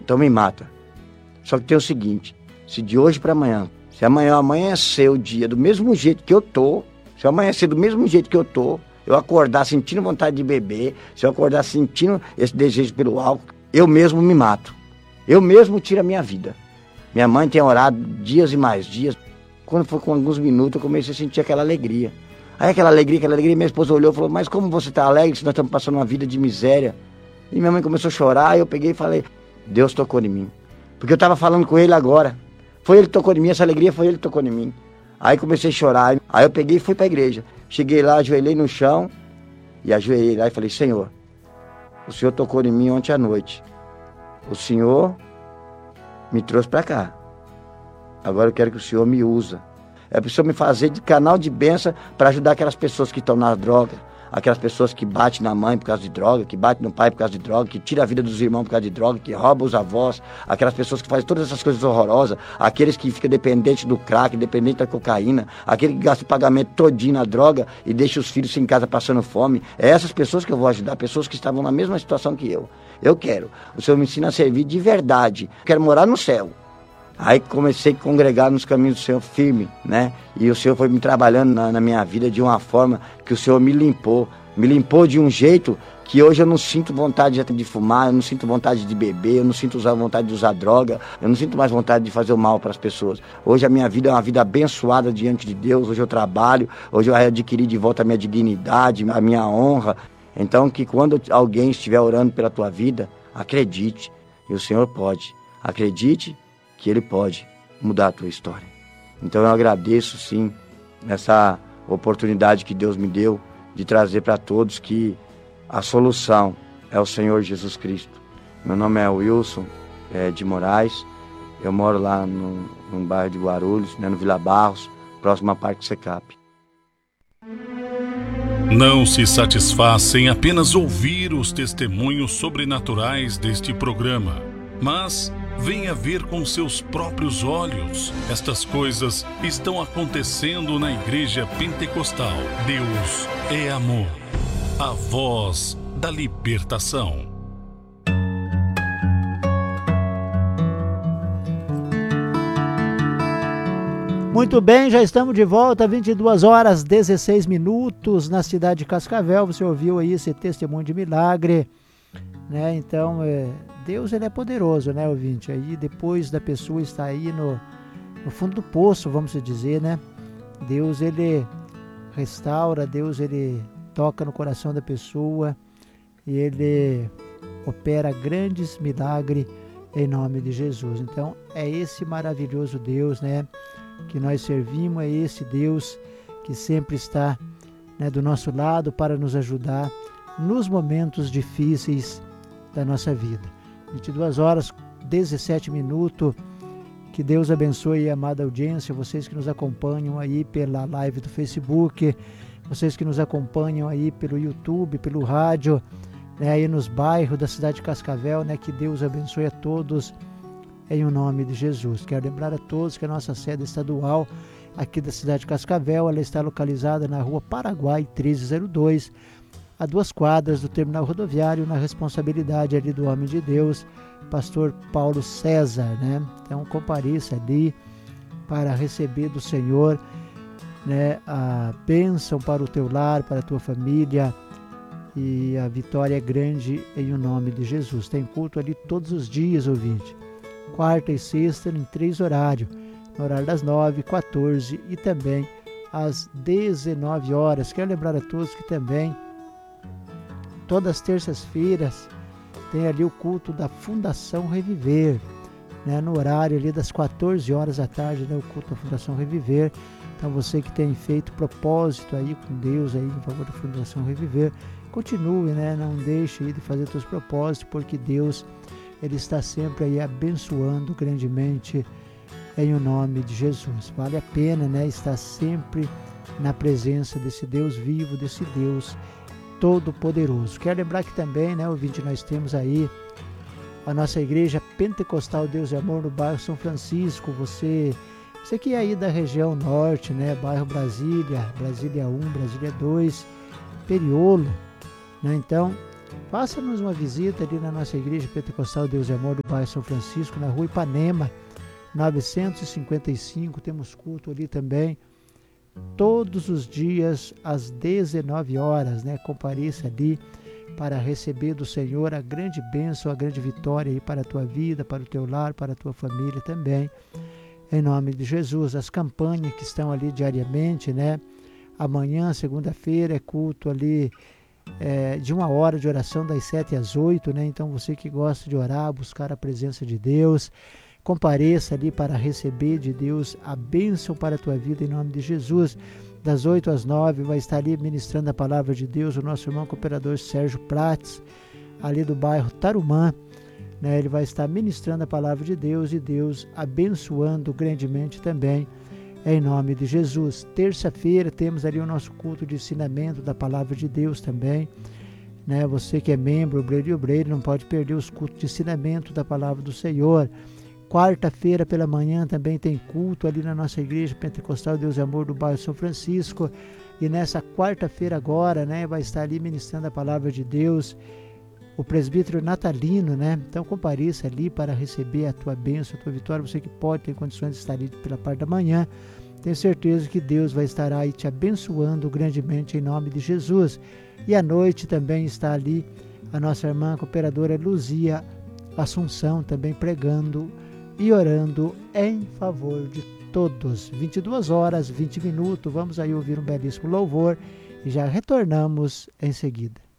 então me mata. Só que tem o seguinte, se de hoje para amanhã, se amanhã amanhecer o dia do mesmo jeito que eu tô, se eu amanhecer do mesmo jeito que eu tô, eu acordar sentindo vontade de beber, se eu acordar sentindo esse desejo pelo álcool, eu mesmo me mato. Eu mesmo tiro a minha vida. Minha mãe tem orado dias e mais dias. Quando foi com alguns minutos, eu comecei a sentir aquela alegria. Aí aquela alegria, minha esposa olhou e falou, mas como você está alegre se nós estamos passando uma vida de miséria? E minha mãe começou a chorar, eu peguei e falei, Deus tocou em mim. Porque eu estava falando com ele agora. Foi ele que tocou em mim, essa alegria foi ele que tocou em mim. Aí comecei a chorar, aí eu peguei e fui para a igreja. Cheguei lá, ajoelhei no chão e ajoelhei lá e falei, Senhor, o Senhor tocou em mim ontem à noite. O Senhor me trouxe para cá. Agora eu quero que o Senhor me usa. É para o Senhor me fazer de canal de bênção para ajudar aquelas pessoas que estão na droga, aquelas pessoas que batem na mãe por causa de droga, que batem no pai por causa de droga, que tiram a vida dos irmãos por causa de droga, que roubam os avós, aquelas pessoas que fazem todas essas coisas horrorosas, aqueles que ficam dependentes do crack, dependentes da cocaína, aquele que gasta o pagamento todinho na droga e deixa os filhos em casa passando fome. É essas pessoas que eu vou ajudar, pessoas que estavam na mesma situação que eu. Eu quero. O Senhor me ensina a servir de verdade. Eu quero morar no céu. Aí comecei a congregar nos caminhos do Senhor firme, né? E o Senhor foi me trabalhando na minha vida de uma forma que o Senhor me limpou de um jeito que hoje eu não sinto vontade de fumar, eu não sinto vontade de beber, eu não sinto vontade de usar droga, eu não sinto mais vontade de fazer o mal para as pessoas. Hoje a minha vida é uma vida abençoada diante de Deus, hoje eu trabalho, hoje eu adquiri de volta a minha dignidade, a minha honra. Então que quando alguém estiver orando pela tua vida, acredite, e o Senhor pode. Acredite que Ele pode mudar a tua história. Então eu agradeço sim essa oportunidade que Deus me deu de trazer para todos que a solução é o Senhor Jesus Cristo. Meu nome é Wilson de Moraes, eu moro lá no bairro de Guarulhos, né, no Vila Barros, próximo a Parque Secap. Não se satisfaça em apenas ouvir os testemunhos sobrenaturais deste programa, mas venha ver com seus próprios olhos. Estas coisas estão acontecendo na Igreja Pentecostal. Deus é amor. A voz da libertação. Muito bem, já estamos de volta, 22 horas 16 minutos na cidade de Cascavel. Você ouviu aí esse testemunho de milagre, né? Então, Deus ele é poderoso, né, ouvinte? Aí depois da pessoa estar aí no fundo do poço, vamos dizer, né? Deus ele restaura, Deus ele toca no coração da pessoa e ele opera grandes milagres em nome de Jesus. Então é esse maravilhoso Deus, né, que nós servimos, é esse Deus que sempre está, né, do nosso lado para nos ajudar nos momentos difíceis da nossa vida. 22 horas 17 minutos. Que Deus abençoe a amada audiência, vocês que nos acompanham aí pela live do Facebook, vocês que nos acompanham aí pelo YouTube, pelo rádio, né, aí nos bairros da cidade de Cascavel, né, que Deus abençoe a todos em o nome de Jesus. Quero lembrar a todos que a nossa sede estadual aqui da cidade de Cascavel, ela está localizada na rua Paraguai 1302, a 2 quadras do terminal rodoviário, na responsabilidade ali do homem de Deus, pastor Paulo César, né? Então compareça ali para receber do Senhor, né, a bênção para o teu lar, para a tua família, e a vitória é grande em o nome de Jesus. Tem culto ali todos os dias, ouvinte, quarta e sexta em 3 horários, no horário das 9, 14 e também às 19 horas. Quero lembrar a todos que também todas as terças-feiras tem ali o culto da Fundação Reviver, né, no horário ali das 14 horas da tarde, né, o culto da Fundação Reviver. Então você que tem feito propósito aí com Deus aí em favor da Fundação Reviver, continue, né, não deixe aí de fazer seus propósitos, porque Deus ele está sempre aí abençoando grandemente em o nome de Jesus. Vale a pena, né, estar sempre na presença desse Deus vivo, desse Deus Todo-Poderoso. Quero lembrar que também, né, ouvinte, nós temos aí a nossa igreja Pentecostal Deus e Amor no bairro São Francisco. Você que é aí da região norte, né, bairro Brasília 1, Brasília 2, Periolo, né, então faça-nos uma visita ali na nossa igreja Pentecostal Deus e Amor do bairro São Francisco, na rua Ipanema, 955, temos culto ali também, todos os dias às 19 horas, né? Compareça ali para receber do Senhor a grande bênção, a grande vitória aí para a tua vida, para o teu lar, para a tua família também, em nome de Jesus. As campanhas que estão ali diariamente, né? Amanhã, segunda-feira, é culto ali de 1 hora de oração das 7 às 8, né? Então você que gosta de orar, buscar a presença de Deus, compareça ali para receber de Deus a bênção para a tua vida em nome de Jesus. Das 8 às 9 vai estar ali ministrando a palavra de Deus o nosso irmão cooperador Sérgio Prates, ali do bairro Tarumã, né? Ele vai estar ministrando a palavra de Deus e Deus abençoando grandemente também em nome de Jesus. Terça-feira temos ali o nosso culto de ensinamento da palavra de Deus também, né? Você que é membro, obreiro e obreiro, não pode perder os cultos de ensinamento da palavra do Senhor. Quarta-feira pela manhã também tem culto ali na nossa igreja Pentecostal Deus e Amor do bairro São Francisco, e nessa quarta-feira agora, né, vai estar ali ministrando a palavra de Deus o presbítero Natalino, né? Então compareça ali para receber a tua bênção, a tua vitória. Você que pode ter condições de estar ali pela parte da manhã, tenho certeza que Deus vai estar aí te abençoando grandemente em nome de Jesus. E à noite também está ali a nossa irmã cooperadora Luzia Assunção, também pregando e orando em favor de todos. 22 horas, 20 minutos, vamos aí ouvir um belíssimo louvor e já retornamos em seguida.